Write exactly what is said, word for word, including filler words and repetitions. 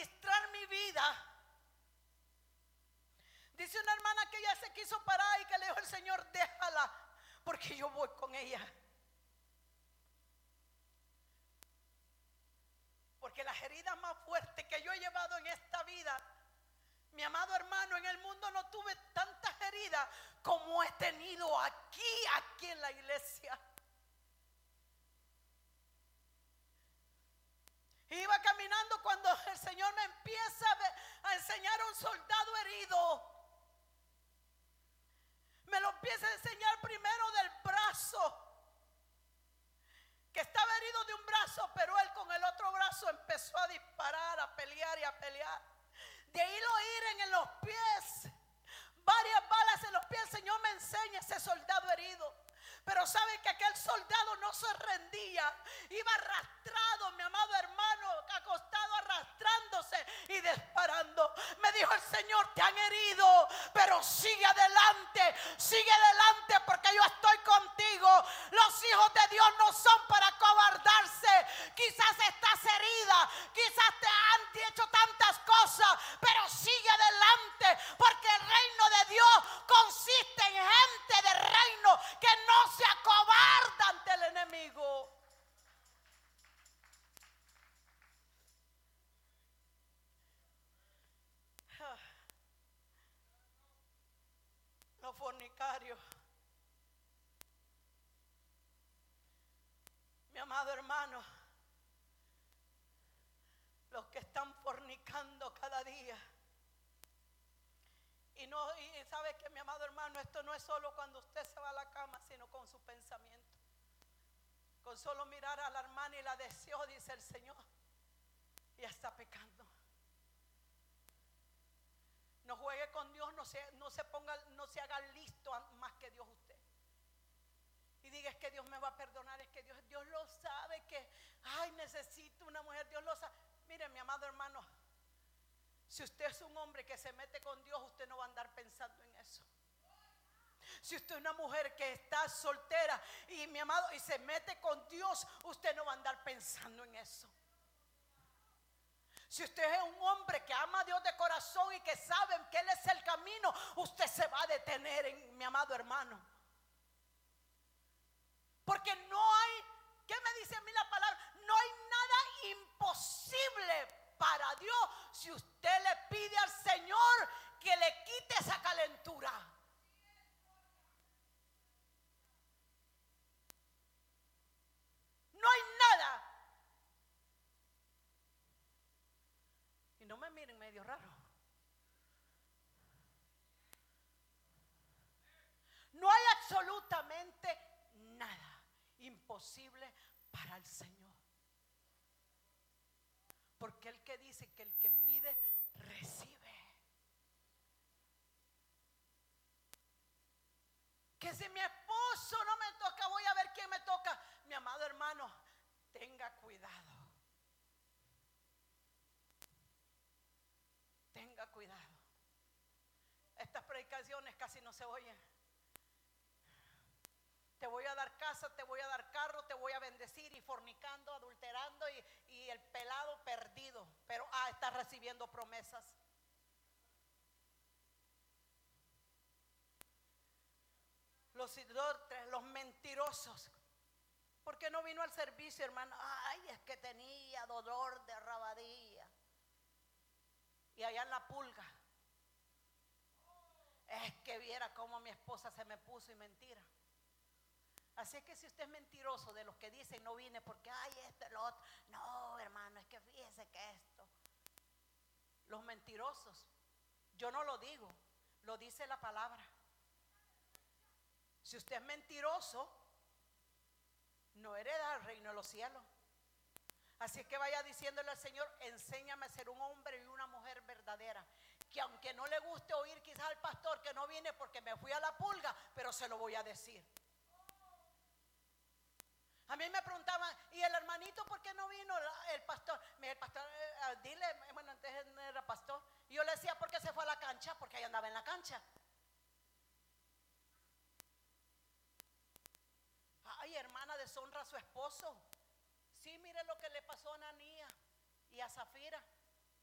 administrar mi vida. Dice una hermana que ella se quiso parar y que le dijo el Señor, déjala, porque yo voy con ella. Porque las heridas más fuertes que yo he llevado en esta vida, mi amado hermano, en el mundo no tuve tantas heridas como he tenido aquí, aquí en la iglesia. Iba caminando cuando el Señor me empieza a enseñar a un soldado herido. Me lo empieza a enseñar primero del brazo, que estaba herido de un brazo, pero él con el otro brazo empezó a disparar, a pelear y a pelear. De ahí lo hieren en los pies, varias balas en los pies. El Señor me enseña ese soldado herido. Pero sabe que aquel soldado no se rendía, iba arrastrado, mi amado hermano, acostado, arrastrándose y disparando. Me dijo el Señor, te han herido, pero sigue adelante, sigue adelante, porque yo estoy contigo. Los hijos de Dios no son para cobardarse. Quizás estás herida, quizás te han hecho tantas cosas, pero sigue adelante, porque el reino de Dios consiste en gente de reino que no se acobarda ante el enemigo. Los fornicarios, mi amado hermano, los que están fornicando cada día. Y no, y sabe que, mi amado hermano, esto no es solo cuando usted se va a la cama, sino con su pensamiento. Con solo mirar a la hermana y la deseo, dice el Señor, ya está pecando. No juegue con Dios, no se, no se ponga, no se haga listo más que Dios usted. Y diga, es que Dios me va a perdonar, es que Dios, Dios lo sabe, que ay, necesito una mujer, Dios lo sabe. Mire, mi amado hermano, si usted es un hombre que se mete con Dios, usted no va a andar pensando en eso. Si usted es una mujer que está soltera y, mi amado, y se mete con Dios, usted no va a andar pensando en eso. Si usted es un hombre que ama a Dios de corazón y que sabe que Él es el camino, usted se va a detener, en, mi amado hermano. Porque no hay, ¿qué me dice a mí la palabra? No hay nada imposible para Dios si usted le pide al Señor que le quite esa calentura. No hay nada. Y no me miren medio raro. No hay absolutamente nada imposible para el Señor. Porque el que dice que el que pide, recibe. Que si mi esposo no me toca, voy a ver quién me toca. Mi amado hermano, tenga cuidado. Tenga cuidado. Estas predicaciones casi no se oyen. Te voy a dar casa, te voy a dar carro, te voy a bendecir, y fornicando, adulterando y, y el pelado perdido. Pero ah, está recibiendo promesas. Los idólatras, los mentirosos. ¿Por qué no vino al servicio, hermano? Ay, es que tenía dolor de rabadilla. Y allá en la pulga, es que viera cómo mi esposa se me puso, y mentira. Así que si usted es mentiroso, de los que dicen no vine porque ay, esto, lo otro. No, hermano, es que fíjese que esto. Los mentirosos, yo no lo digo, lo dice la palabra. Si usted es mentiroso, no hereda el reino de los cielos. Así que vaya diciéndole al Señor, enséñame a ser un hombre y una mujer verdadera. Que aunque no le guste oír quizás al pastor que no vine porque me fui a la pulga, pero se lo voy a decir. A mí me preguntaban, ¿y el hermanito por qué no vino el pastor? El pastor, eh, dile, bueno, antes no era pastor. Y yo le decía, ¿por qué se fue a la cancha? Porque ahí andaba en la cancha. Ay, hermana, deshonra a su esposo. Sí, mire lo que le pasó a Ananías y a Zafira.